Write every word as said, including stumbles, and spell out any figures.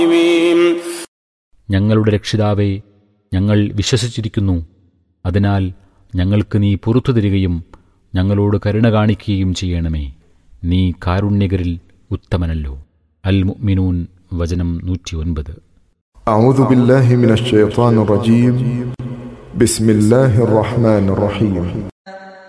ഞങ്ങളുടെ രക്ഷിതാവേ, ഞങ്ങൾ വിശ്വസിച്ചിരിക്കുന്നു. അതിനാൽ ഞങ്ങൾക്ക് നീ പുറത്തു തരികയും ഞങ്ങളോട് കരുണ കാണിക്കുകയും ചെയ്യണമേ. നീ കാരുണ്യകരിൽ ഉത്തമനല്ലോ. അൽ മുഅ്മിനൂൻ വചനം നൂറ്റി ഒൻപത്. അഊദു ബില്ലാഹി മിനശ് ശൈത്വാനിർ റജീം. ബിസ്മില്ലാഹിർ റഹ്മാനിർ റഹീം.